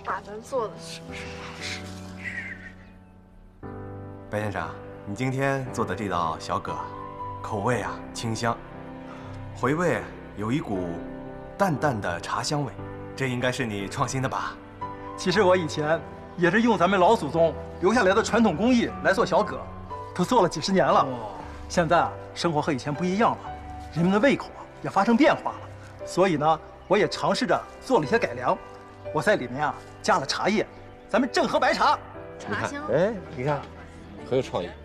把咱做的是不是好吃？ 白先生，你今天做的这道小蛤，口味啊清香，回味有一股淡淡的茶香味，这应该是你创新的吧？ 其实我以前也是用咱们老祖宗留下来的传统工艺来做小蛤，都做了几十年了。现在啊，生活和以前不一样了，人们的胃口啊也发生变化了，所以呢，我也尝试着做了一些改良。我在里面啊加了茶叶，咱们正和白茶。 茶香。 哎，你看，很有创意。